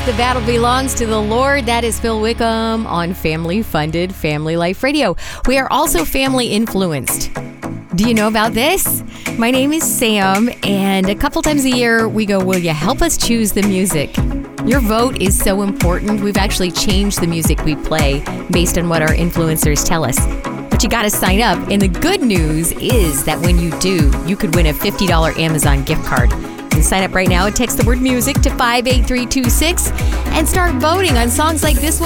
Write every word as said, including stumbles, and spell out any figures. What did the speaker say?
The battle belongs to the Lord. That is Phil Wickham on family-funded Family Life Radio. We are also family influenced. Do you know about this? My name is Sam, and a couple times a year we go, will you help us choose the music? Your vote is so important. We've actually changed the music we play based on what our influencers tell us. But you got to sign up, and the good news is that when you do, you could win a fifty dollars Amazon gift card. You can sign up right now and text the word music to five eight three two six and start voting on songs like this one.